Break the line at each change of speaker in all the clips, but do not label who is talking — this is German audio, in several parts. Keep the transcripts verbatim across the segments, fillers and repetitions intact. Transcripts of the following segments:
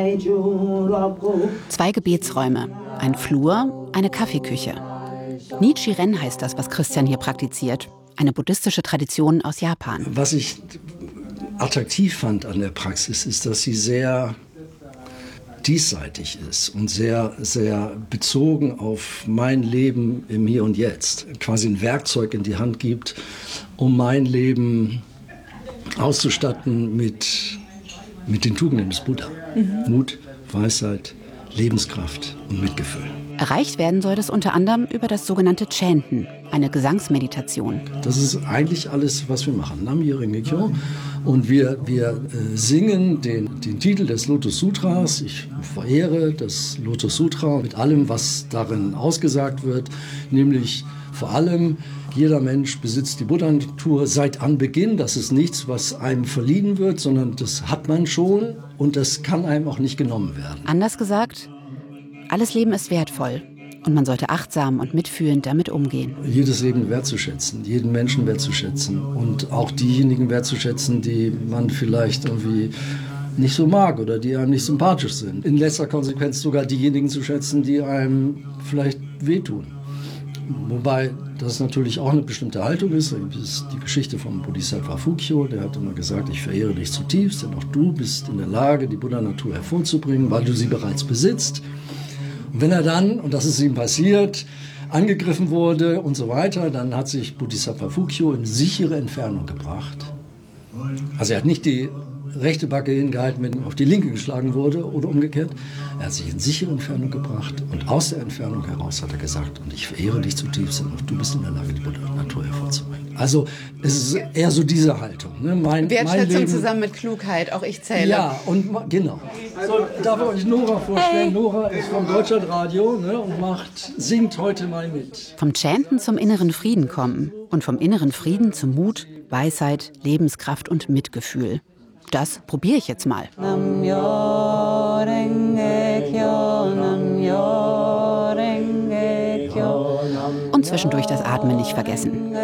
Zwei Gebetsräume, ein Flur, eine Kaffeeküche. Nichiren heißt das, was Christian hier praktiziert. Eine buddhistische Tradition aus Japan.
Was ich attraktiv fand an der Praxis, ist, dass sie sehr diesseitig ist und sehr, sehr bezogen auf mein Leben im Hier und Jetzt. Quasi ein Werkzeug in die Hand gibt, um mein Leben auszustatten mit, mit den Tugenden des Buddha. Mhm. Mut, Weisheit, Lebenskraft und Mitgefühl.
Erreicht werden soll das unter anderem über das sogenannte Chanten, eine Gesangsmeditation.
Das ist eigentlich alles, was wir machen. Nam-myoho Renge-kyo. Und wir, wir äh, singen den, den Titel des Lotus Sutras. Ich verehre das Lotus Sutra mit allem, was darin ausgesagt wird. Nämlich vor allem, jeder Mensch besitzt die Buddha-Natur seit Anbeginn. Das ist nichts, was einem verliehen wird, sondern das hat man schon und das kann einem auch nicht genommen werden.
Anders gesagt, alles Leben ist wertvoll. Und man sollte achtsam und mitfühlend damit umgehen.
Jedes Leben wertzuschätzen, jeden Menschen wertzuschätzen und auch diejenigen wertzuschätzen, die man vielleicht irgendwie nicht so mag oder die einem nicht sympathisch sind. In letzter Konsequenz sogar diejenigen zu schätzen, die einem vielleicht wehtun. Wobei das natürlich auch eine bestimmte Haltung ist. Das ist die Geschichte vom Bodhisattva Fukyo. Der hat immer gesagt, ich verehre dich zutiefst, denn auch du bist in der Lage, die Buddha-Natur hervorzubringen, weil du sie bereits besitzt. Und wenn er dann, und das ist ihm passiert, angegriffen wurde und so weiter, dann hat sich Bodhisattva Fukyo in sichere Entfernung gebracht. Also er hat nicht die rechte Backe hingehalten, wenn auf die linke geschlagen wurde oder umgekehrt. Er hat sich in sichere Entfernung gebracht und aus der Entfernung heraus hat er gesagt, und ich verehre dich zutiefst, denn auch du bist in der Lage, die Buddha-Natur hervorzubringen. Also es ist eher so diese Haltung. Ne? Mein,
Wertschätzung
mein Leben,
zusammen mit Klugheit, auch ich zähle.
Ja, und genau. So, darf ich euch Nora vorstellen? Hey. Nora ist vom Deutschlandradio, ne, und macht, singt heute mal mit.
Vom Chanten zum inneren Frieden kommen und vom inneren Frieden zum Mut, Weisheit, Lebenskraft und Mitgefühl. Das probiere ich jetzt mal. Und zwischendurch das Atmen nicht vergessen.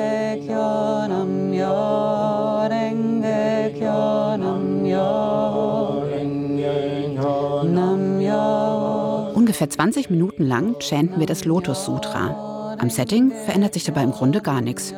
Ungefähr zwanzig Minuten lang chanten wir das Lotus Sutra. Am Setting verändert sich dabei im Grunde gar nichts.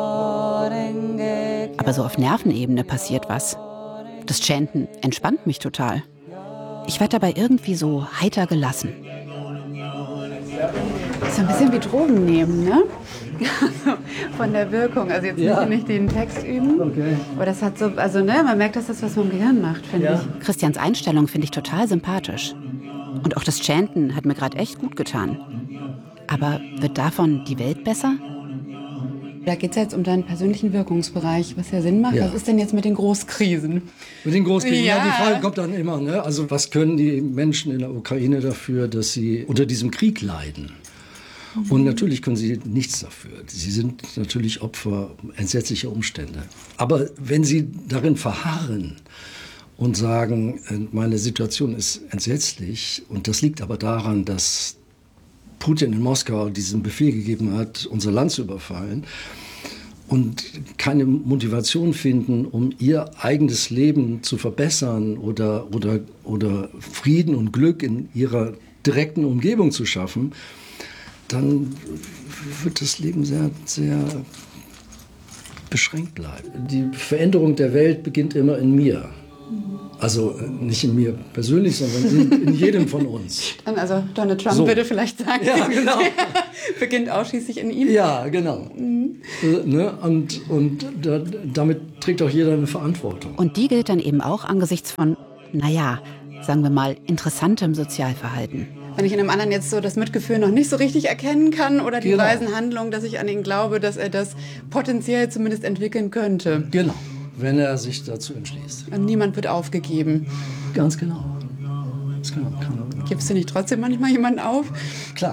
Aber so auf Nervenebene passiert was. Das Chanten entspannt mich total. Ich werde dabei irgendwie so heiter gelassen.
Das ist ein bisschen wie Drogen nehmen, ne? Von der Wirkung. Also jetzt
ja.
nicht den Text üben. Okay. Aber das hat so, also ne, man merkt, dass das was mit dem Gehirn macht, finde ja. ich.
Christians Einstellung finde ich total sympathisch. Und auch das Chanten hat mir gerade echt gut getan. Aber wird davon die Welt besser?
Da geht es jetzt um deinen persönlichen Wirkungsbereich, was ja Sinn macht. Ja. Was ist denn jetzt mit den Großkrisen?
Mit den Großkrisen, ja. ja, die Frage kommt dann immer. Ne? Also was können die Menschen in der Ukraine dafür, dass sie unter diesem Krieg leiden? Mhm. Und natürlich können sie nichts dafür. Sie sind natürlich Opfer entsetzlicher Umstände. Aber wenn sie darin verharren und sagen, meine Situation ist entsetzlich, und das liegt aber daran, dass Putin in Moskau diesen Befehl gegeben hat, unser Land zu überfallen, und keine Motivation finden, um ihr eigenes Leben zu verbessern oder, oder, oder Frieden und Glück in ihrer direkten Umgebung zu schaffen, dann wird das Leben sehr, sehr beschränkt bleiben. Die Veränderung der Welt beginnt immer in mir. Also nicht in mir persönlich, sondern in, in jedem von uns.
Dann also Donald Trump
so.
würde vielleicht sagen,
ja, genau.
beginnt ausschließlich in ihm.
Ja, genau. Mhm. Äh, ne? Und, und da, damit trägt auch jeder eine Verantwortung.
Und die gilt dann eben auch angesichts von, naja, sagen wir mal, interessantem Sozialverhalten.
Wenn ich in einem anderen jetzt so das Mitgefühl noch nicht so richtig erkennen kann oder die
genau.
weisen Handlungen, dass ich an ihn glaube, dass er das potenziell zumindest entwickeln könnte.
Genau. Wenn er sich dazu entschließt.
Und niemand wird aufgegeben.
Ganz genau. Ganz genau.
Gibst du nicht trotzdem manchmal jemanden auf?
Klar.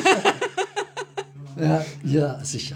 ja, ja, sicher.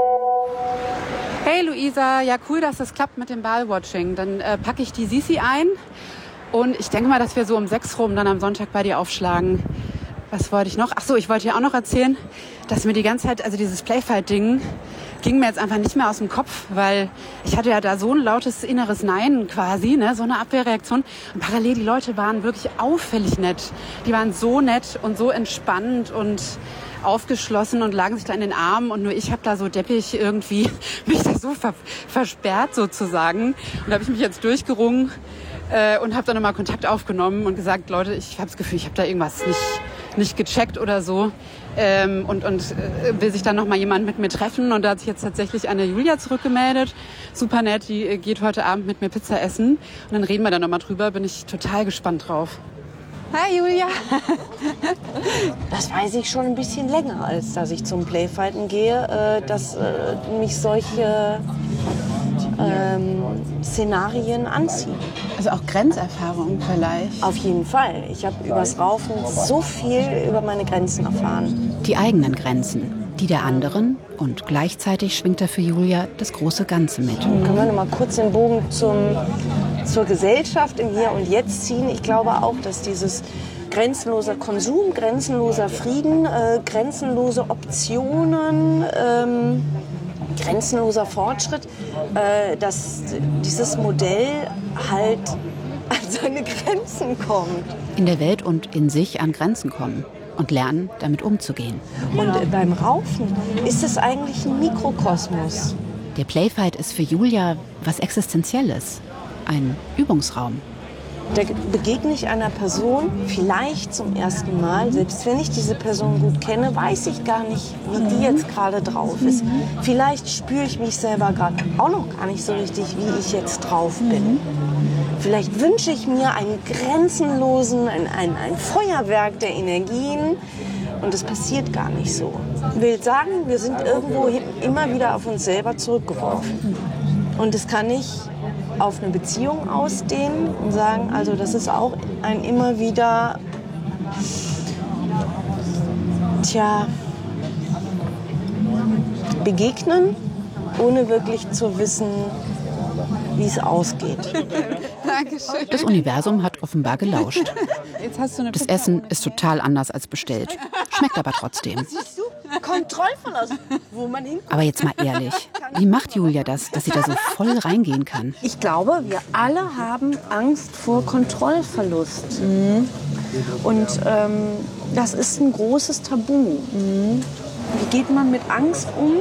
Hey Luisa, ja cool, dass das klappt mit dem Ballwatching. Dann äh, packe ich die Sisi ein und ich denke mal, dass wir so um sechs rum dann am Sonntag bei dir aufschlagen. Was wollte ich noch? Ach so, ich wollte ja auch noch erzählen, dass mir die ganze Zeit, also dieses Playfight-Ding, ging mir jetzt einfach nicht mehr aus dem Kopf, weil ich hatte ja da so ein lautes inneres Nein quasi, ne, so eine Abwehrreaktion. Und parallel, die Leute waren wirklich auffällig nett. Die waren so nett und so entspannt und aufgeschlossen und lagen sich da in den Armen. Und nur ich habe da so deppig irgendwie mich da so ver- versperrt sozusagen. Und da habe ich mich jetzt durchgerungen äh, und habe dann nochmal Kontakt aufgenommen und gesagt, Leute, ich habe das Gefühl, ich habe da irgendwas nicht, nicht gecheckt oder so. Ähm, und, und äh, will sich dann noch mal jemand mit mir treffen. Und da hat sich jetzt tatsächlich eine Julia zurückgemeldet. Super nett, die äh, geht heute Abend mit mir Pizza essen. Und dann reden wir da noch mal drüber. Bin ich total gespannt drauf. Hi Julia.
Das weiß ich schon ein bisschen länger, als dass ich zum Playfighten gehe, äh, dass äh, mich solche ähm, Szenarien anziehen.
Also auch Grenzerfahrung vielleicht.
Auf jeden Fall. Ich habe übers Raufen so viel über meine Grenzen erfahren.
Die eigenen Grenzen, die der anderen, und gleichzeitig schwingt da für Julia das große Ganze mit.
Können wir noch mal kurz den Bogen zum, zur Gesellschaft im Hier und Jetzt ziehen? Ich glaube auch, dass dieses grenzenloser Konsum, grenzenloser Frieden, äh, grenzenlose Optionen, ähm, grenzenloser Fortschritt, äh, dass dieses Modell halt an seine Grenzen kommt.
In der Welt und in sich an Grenzen kommen und lernen, damit umzugehen.
Und äh, beim Raufen ist es eigentlich ein Mikrokosmos.
Der Playfight ist für Julia was Existenzielles, ein Übungsraum.
Da begegne ich einer Person vielleicht zum ersten Mal. Selbst wenn ich diese Person gut kenne, weiß ich gar nicht, wie die jetzt gerade drauf ist. Vielleicht spüre ich mich selber gerade auch noch gar nicht so richtig, wie ich jetzt drauf bin. Vielleicht wünsche ich mir einen grenzenlosen, ein, ein, ein Feuerwerk der Energien. Und das passiert gar nicht so. Ich will sagen, wir sind irgendwo immer wieder auf uns selber zurückgeworfen. Und das kann ich auf eine Beziehung ausdehnen und sagen, also das ist auch ein immer wieder, tja, begegnen, ohne wirklich zu wissen, wie es ausgeht.
Dankeschön.
Das Universum hat offenbar gelauscht.
Jetzt hast du eine
Das
Pizza.
Essen ist total anders als bestellt. Schmeckt aber trotzdem.
Kontrollverlust, wo man hinkommt.
Aber jetzt mal ehrlich, wie macht Julia das, dass sie da so voll reingehen kann?
Ich glaube, wir alle haben Angst vor Kontrollverlust. Mhm. Und ähm, das ist ein großes Tabu. Mhm. Wie geht man mit Angst um?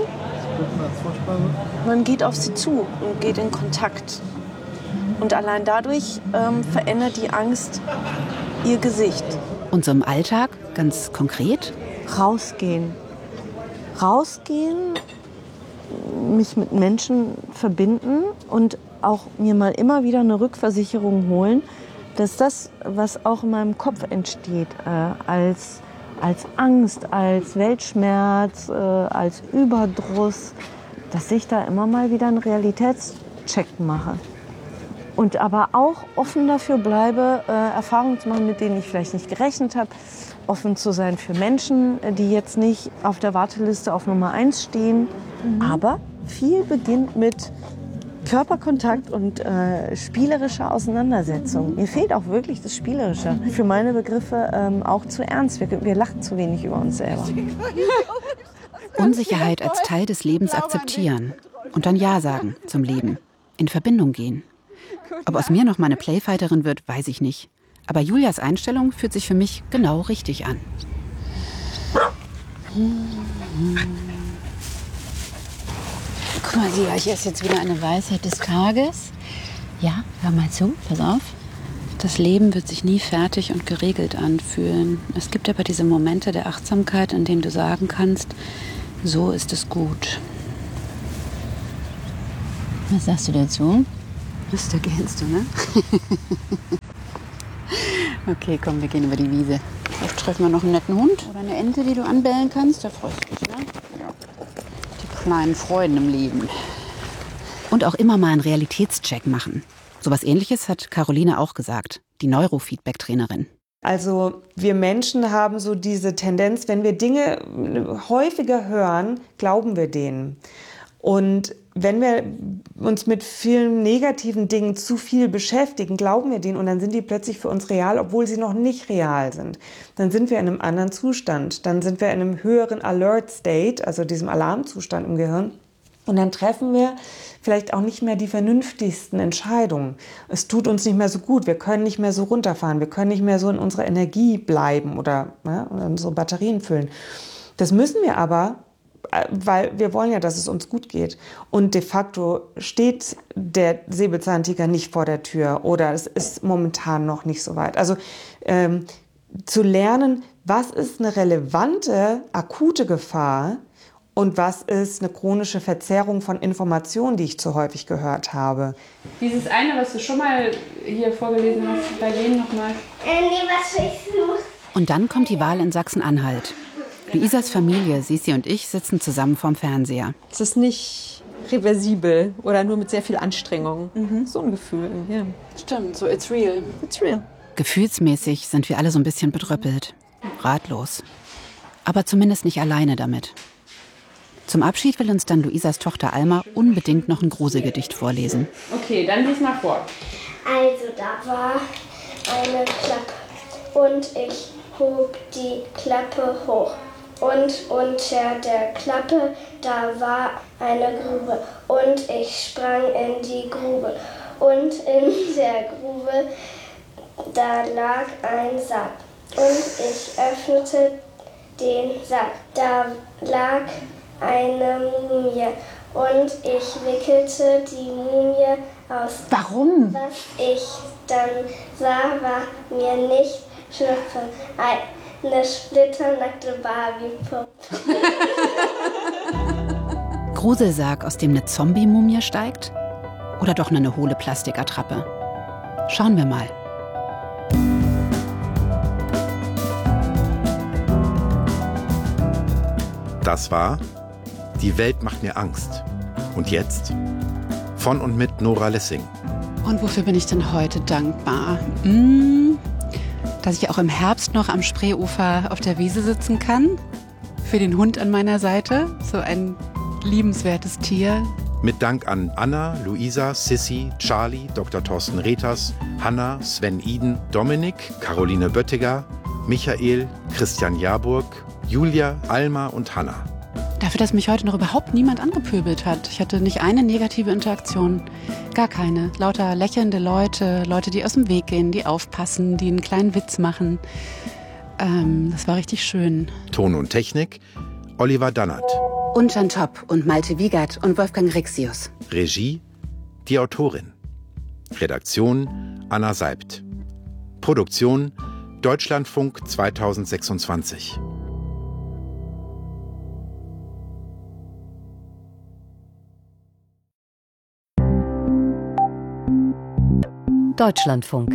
Man geht auf sie zu und geht in Kontakt. Und allein dadurch ähm, verändert die Angst ihr Gesicht.
Und so im Alltag, ganz konkret?
Rausgehen. Rausgehen, mich mit Menschen verbinden und auch mir mal immer wieder eine Rückversicherung holen, dass das, was auch in meinem Kopf entsteht, äh, als, als Angst, als Weltschmerz, äh, als Überdruss, dass ich da immer mal wieder einen Realitätscheck mache. Und aber auch offen dafür bleibe, äh, Erfahrungen zu machen, mit denen ich vielleicht nicht gerechnet habe. Offen zu sein für Menschen, die jetzt nicht auf der Warteliste auf Nummer eins stehen. Mhm. Aber viel beginnt mit Körperkontakt und äh, spielerischer Auseinandersetzung. Mir fehlt auch wirklich das Spielerische. Für meine Begriffe ähm, auch zu ernst. Wir, wir lachen zu wenig über uns selber.
Unsicherheit als Teil des Lebens akzeptieren und dann Ja sagen zum Leben. In Verbindung gehen. Ob aus mir noch mal eine Playfighterin wird, weiß ich nicht. Aber Julias Einstellung fühlt sich für mich genau richtig an.
Guck mal, Sia, hier ist jetzt wieder eine Weisheit des Tages. Ja, hör mal zu, pass auf. Das Leben wird sich nie fertig und geregelt anfühlen. Es gibt aber diese Momente der Achtsamkeit, in denen du sagen kannst, so ist es gut. Was sagst du dazu?
Das da gehst du, ne? Okay, komm, wir gehen über die Wiese. Vielleicht treffen wir noch einen netten Hund oder eine Ente, die du anbellen kannst. Da freust du dich, ne? Ja. Die kleinen Freuden im Leben.
Und auch immer mal einen Realitätscheck machen. Sowas Ähnliches hat Caroline auch gesagt, die Neurofeedback-Trainerin.
Also wir Menschen haben so diese Tendenz, wenn wir Dinge häufiger hören, glauben wir denen. Und wenn wir uns mit vielen negativen Dingen zu viel beschäftigen, glauben wir denen und dann sind die plötzlich für uns real, obwohl sie noch nicht real sind. Dann sind wir in einem anderen Zustand. Dann sind wir in einem höheren Alert State, also diesem Alarmzustand im Gehirn. Und dann treffen wir vielleicht auch nicht mehr die vernünftigsten Entscheidungen. Es tut uns nicht mehr so gut, wir können nicht mehr so runterfahren, wir können nicht mehr so in unserer Energie bleiben oder, ja, unsere Batterien füllen. Das müssen wir aber, weil wir wollen ja, dass es uns gut geht. Und de facto steht der Säbelzahntiger nicht vor der Tür oder es ist momentan noch nicht so weit. Also ähm, zu lernen, was ist eine relevante, akute Gefahr, und was ist eine chronische Verzerrung von Informationen, die ich zu häufig gehört habe.
Dieses eine, was du schon mal hier vorgelesen hast, bei wem nochmal?
Äh, nee, was ich suche.
Und dann kommt die Wahl in Sachsen-Anhalt. Luisas Familie, Sisi und ich, sitzen zusammen vorm Fernseher.
Es ist nicht reversibel oder nur mit sehr viel Anstrengung. Mhm. So ein Gefühl, ja.
Stimmt, so it's real.
It's real.
Gefühlsmäßig sind wir alle so ein bisschen bedröppelt, ratlos. Aber zumindest nicht alleine damit. Zum Abschied will uns dann Luisas Tochter Alma unbedingt noch ein Gruselgedicht vorlesen.
Okay, dann lies mal vor.
Also da war eine Klappe und ich hob die Klappe hoch. Und unter der Klappe, da war eine Grube und ich sprang in die Grube. Und in der Grube, da lag ein Sack und ich öffnete den Sack. Da lag eine Mumie und ich wickelte die Mumie aus.
Warum?
Was ich dann sah, war mir nicht Schnupfen. Eine splitternackte Barbie-Puppe.
Gruselsarg, aus dem eine Zombie-Mumie steigt? Oder doch eine hohle Plastikattrappe? Schauen wir mal.
Das war Die Welt macht mir Angst. Und jetzt? Von und mit Nora Lessing.
Und wofür bin ich denn heute dankbar? Hm, dass ich auch im Herbst noch am Spreeufer auf der Wiese sitzen kann. Für den Hund an meiner Seite. So ein liebenswertes Tier.
Mit Dank an Anna, Luisa, Sissi, Charlie, Doktor Thorsten Reters, Hanna, Sven Iden, Dominik, Caroline Böttiger, Michael, Christian Jaburg, Julia, Alma und Hanna.
Dafür, dass mich heute noch überhaupt niemand angepöbelt hat. Ich hatte nicht eine negative Interaktion. Gar keine. Lauter lächelnde Leute, Leute, die aus dem Weg gehen, die aufpassen, die einen kleinen Witz machen. Ähm, das war richtig schön.
Ton und Technik, Oliver Dannert.
Und Jan Topp und Malte Wiegert und Wolfgang Rixius.
Regie, die Autorin. Redaktion, Anna Seibt. Produktion, Deutschlandfunk zweitausendsechsundzwanzig.
Deutschlandfunk.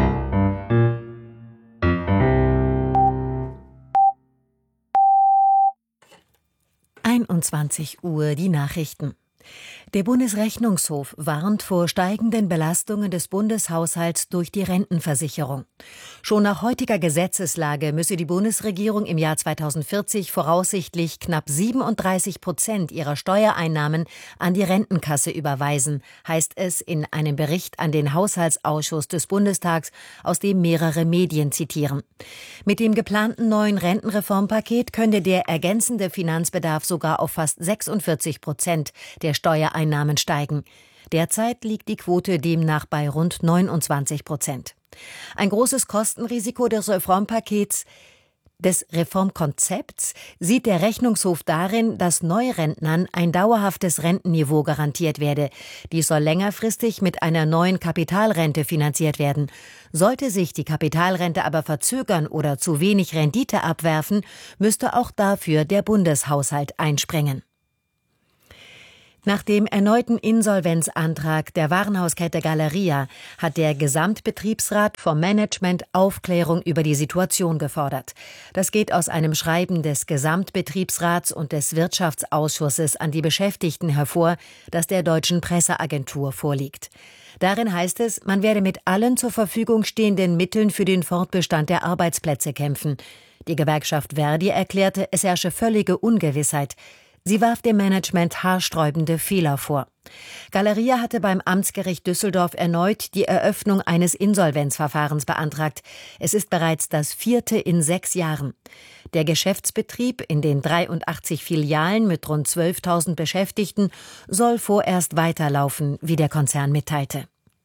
einundzwanzig Uhr die Nachrichten. Der Bundesrechnungshof warnt vor steigenden Belastungen des Bundeshaushalts durch die Rentenversicherung. Schon nach heutiger Gesetzeslage müsse die Bundesregierung im Jahr zweitausendvierzig voraussichtlich knapp siebenunddreißig Prozent ihrer Steuereinnahmen an die Rentenkasse überweisen, heißt es in einem Bericht an den Haushaltsausschuss des Bundestags, aus dem mehrere Medien zitieren. Mit dem geplanten neuen Rentenreformpaket könnte der ergänzende Finanzbedarf sogar auf fast sechsundvierzig Prozent der Steuereinnahmen steigen. Derzeit liegt die Quote demnach bei rund neunundzwanzig Prozent. Ein großes Kostenrisiko des Reformpakets, des Reformkonzepts, sieht der Rechnungshof darin, dass Neurentnern ein dauerhaftes Rentenniveau garantiert werde. Dies soll längerfristig mit einer neuen Kapitalrente finanziert werden. Sollte sich die Kapitalrente aber verzögern oder zu wenig Rendite abwerfen, müsste auch dafür der Bundeshaushalt einspringen. Nach dem erneuten Insolvenzantrag der Warenhauskette Galeria hat der Gesamtbetriebsrat vom Management Aufklärung über die Situation gefordert. Das geht aus einem Schreiben des Gesamtbetriebsrats und des Wirtschaftsausschusses an die Beschäftigten hervor, das der Deutschen Presseagentur vorliegt. Darin heißt es, man werde mit allen zur Verfügung stehenden Mitteln für den Fortbestand der Arbeitsplätze kämpfen. Die Gewerkschaft Verdi erklärte, es herrsche völlige Ungewissheit. Sie warf dem Management haarsträubende Fehler vor. Galeria hatte beim Amtsgericht Düsseldorf erneut die Eröffnung eines Insolvenzverfahrens beantragt. Es ist bereits das vierte in sechs Jahren. Der Geschäftsbetrieb in den dreiundachtzig Filialen mit rund zwölftausend Beschäftigten soll vorerst weiterlaufen, wie der Konzern mitteilte.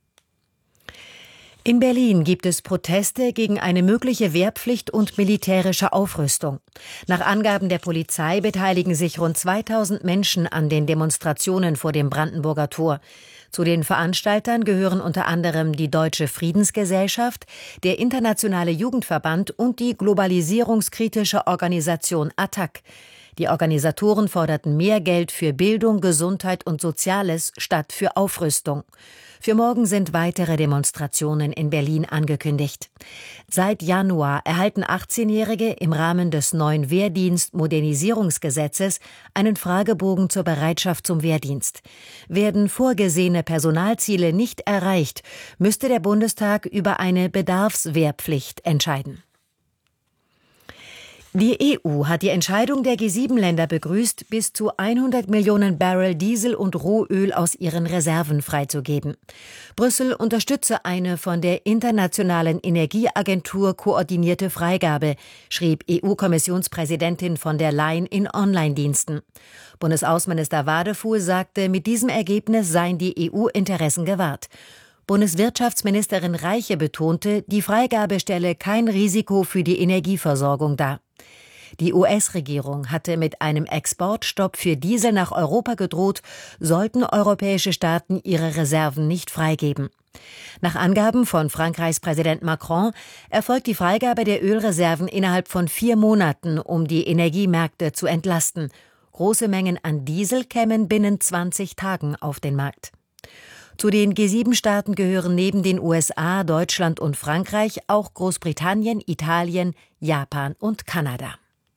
In Berlin gibt es Proteste gegen eine mögliche Wehrpflicht und militärische Aufrüstung. Nach Angaben der Polizei beteiligen sich rund zweitausend Menschen an den Demonstrationen vor dem Brandenburger Tor. Zu den Veranstaltern gehören unter anderem die Deutsche Friedensgesellschaft, der Internationale Jugendverband und die globalisierungskritische Organisation A T T A C. Die Organisatoren forderten mehr Geld für Bildung, Gesundheit und Soziales statt für Aufrüstung. Für morgen sind weitere Demonstrationen in Berlin angekündigt. Seit Januar erhalten achtzehnjährige im Rahmen des neuen Wehrdienst-Modernisierungsgesetzes einen Fragebogen zur Bereitschaft zum Wehrdienst. Werden vorgesehene Personalziele nicht erreicht, müsste der Bundestag über eine Bedarfswehrpflicht entscheiden. Die E U hat die Entscheidung der G sieben Länder begrüßt, bis zu hundert Millionen Barrel Diesel und Rohöl aus ihren Reserven freizugeben. Brüssel unterstütze eine von der Internationalen Energieagentur koordinierte Freigabe, schrieb E U-Kommissionspräsidentin von der Leyen in Online-Diensten. Bundesaußenminister Wadefuhl sagte, mit diesem Ergebnis seien die E U-Interessen gewahrt. Bundeswirtschaftsministerin Reiche betonte, die Freigabe stelle kein Risiko für die Energieversorgung dar. Die U S-Regierung hatte mit einem Exportstopp für Diesel nach Europa gedroht, sollten europäische Staaten ihre Reserven nicht freigeben. Nach Angaben von Frankreichs Präsident Macron erfolgt die Freigabe der Ölreserven innerhalb von vier Monaten, um die Energiemärkte zu entlasten. Große Mengen an Diesel kämen binnen zwanzig Tagen auf den Markt. Zu den G sieben Staaten gehören neben den U S A, Deutschland und Frankreich auch Großbritannien, Italien, Japan und Kanada.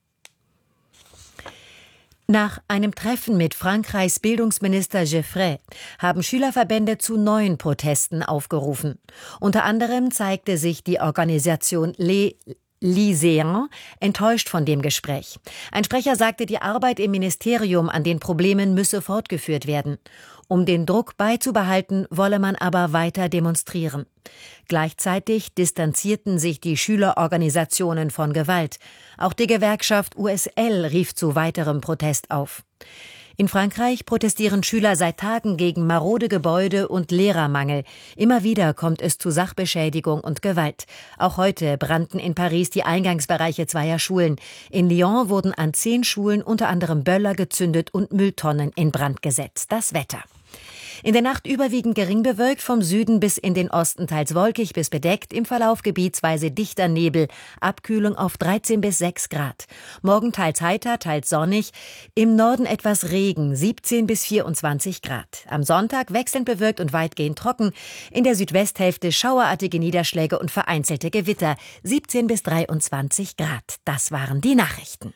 Nach einem Treffen mit Frankreichs Bildungsminister Geffray haben Schülerverbände zu neuen Protesten aufgerufen. Unter anderem zeigte sich die Organisation Les Lycéens enttäuscht von dem Gespräch. Ein Sprecher sagte, die Arbeit im Ministerium an den Problemen müsse fortgeführt werden. Um den Druck beizubehalten, wolle man aber weiter demonstrieren. Gleichzeitig distanzierten sich die Schülerorganisationen von Gewalt. Auch die Gewerkschaft U S L rief zu weiterem Protest auf. In Frankreich protestieren Schüler seit Tagen gegen marode Gebäude und Lehrermangel. Immer wieder kommt es zu Sachbeschädigung und Gewalt. Auch heute brannten in Paris die Eingangsbereiche zweier Schulen. In Lyon wurden an zehn Schulen unter anderem Böller gezündet und Mülltonnen in Brand gesetzt. Das Wetter. In der Nacht überwiegend gering bewölkt, vom Süden bis in den Osten teils wolkig bis bedeckt, im Verlauf gebietsweise dichter Nebel, Abkühlung auf dreizehn bis sechs Grad. Morgen teils heiter, teils sonnig, im Norden etwas Regen, siebzehn bis vierundzwanzig Grad. Am Sonntag wechselnd bewölkt und weitgehend trocken, in der Südwesthälfte schauerartige Niederschläge und vereinzelte Gewitter, siebzehn bis dreiundzwanzig Grad. Das waren die Nachrichten.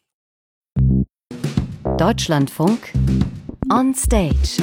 Deutschlandfunk on Stage.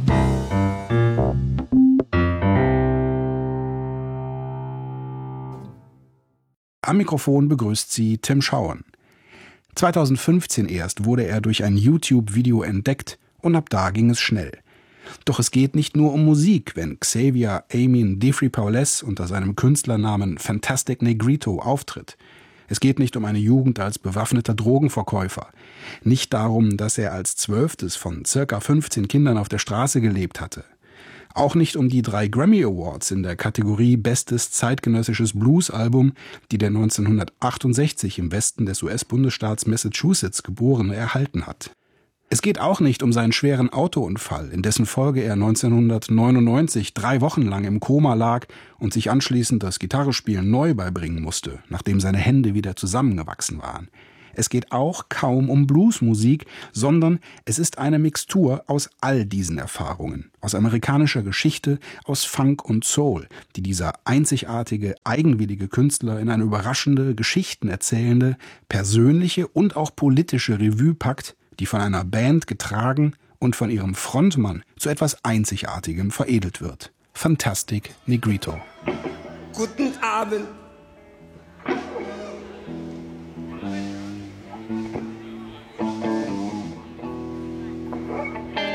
Am Mikrofon begrüßt sie Tim Schauern. zweitausendfünfzehn erst wurde er durch ein YouTube-Video entdeckt und ab da ging es schnell. Doch es geht nicht nur um Musik, wenn Xavier Amin Defree Powless unter seinem Künstlernamen Fantastic Negrito auftritt. Es geht nicht um eine Jugend als bewaffneter Drogenverkäufer. Nicht darum, dass er als zwölftes von circa fünfzehn Kindern auf der Straße gelebt hatte. Auch nicht um die drei Grammy Awards in der Kategorie Bestes zeitgenössisches Blues-Album, die der neunzehnhundertachtundsechzig im Westen des U S-Bundesstaats Massachusetts Geborene erhalten hat. Es geht auch nicht um seinen schweren Autounfall, in dessen Folge er neunzehnhundertneunundneunzig drei Wochen lang im Koma lag und sich anschließend das Gitarrespielen neu beibringen musste, nachdem seine Hände wieder zusammengewachsen waren. Es geht auch kaum um Bluesmusik, sondern es ist eine Mixtur aus all diesen Erfahrungen, aus amerikanischer Geschichte, aus Funk und Soul, die dieser einzigartige, eigenwillige Künstler in eine überraschende, geschichtenerzählende, persönliche und auch politische Revue packt, die von einer Band getragen und von ihrem Frontmann zu etwas Einzigartigem veredelt wird. Fantastic Negrito.
Guten Abend.